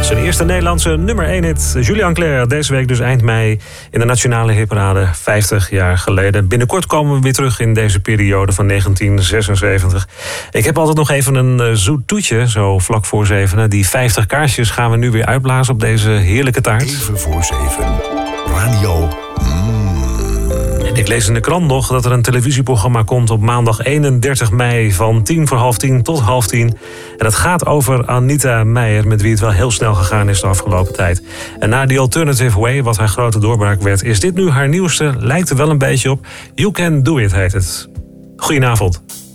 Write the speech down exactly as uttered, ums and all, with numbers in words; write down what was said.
Zijn eerste Nederlandse nummer één hit. Julian Clair, deze week dus eind mei in de Nationale Hitparade, vijftig jaar geleden. Binnenkort komen we weer terug in deze periode van negentien zesenzeventig. Ik heb altijd nog even een uh, zoet toetje, zo vlak voor zevenen. Die vijftig kaarsjes gaan we nu weer uitblazen op deze heerlijke taart. Even voor zeven. Radio. Ik lees in de krant nog dat er een televisieprogramma komt op maandag eenendertig mei van tien voor half tien tot half tien. En het gaat over Anita Meijer, met wie het wel heel snel gegaan is de afgelopen tijd. En na The Alternative Way, wat haar grote doorbraak werd, is dit nu haar nieuwste, lijkt er wel een beetje op. You Can Do It heet het. Goedenavond.